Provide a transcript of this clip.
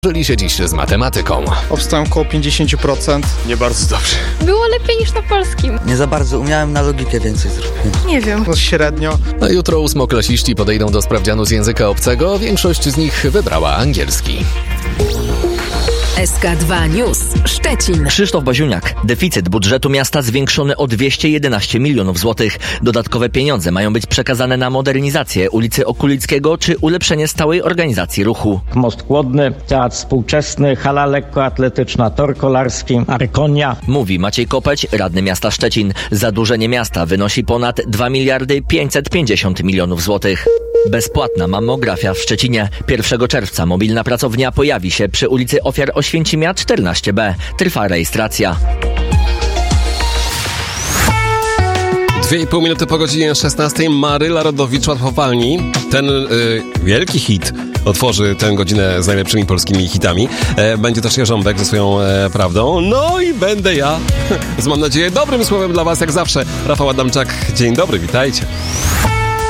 Żyli się dziś z matematyką. Obstałem około 50%. Nie bardzo dobrze. Było lepiej niż na polskim. Nie za bardzo umiałem, na logikę więcej zrobiłem. Nie wiem. No średnio. A jutro ósmoklasiści podejdą do sprawdzianu z języka obcego. Większość z nich wybrała angielski. SK2 News. Szczecin. Krzysztof Baziuniak. Deficyt budżetu miasta zwiększony o 211 milionów złotych. Dodatkowe pieniądze mają być przekazane na modernizację ulicy Okulickiego czy ulepszenie stałej organizacji ruchu. Most Chłodny, Teatr Współczesny, hala lekkoatletyczna, tor kolarski, Arkonia. Mówi Maciej Kopeć, radny miasta Szczecin. Zadłużenie miasta wynosi ponad 2 miliardy 550 milionów złotych. Bezpłatna mammografia w Szczecinie. 1 czerwca mobilna pracownia pojawi się przy ulicy Ofiar Oświęcimia 14B. Trwa rejestracja. 2,5 minuty po godzinie 16. Maryla Rodowicz, Łatwopalni. Ten wielki hit otworzy tę godzinę z najlepszymi polskimi hitami. Będzie też Jarząbek ze swoją prawdą. No i będę ja z, mam nadzieję, dobrym słowem dla was jak zawsze. Rafał Adamczak, dzień dobry, witajcie.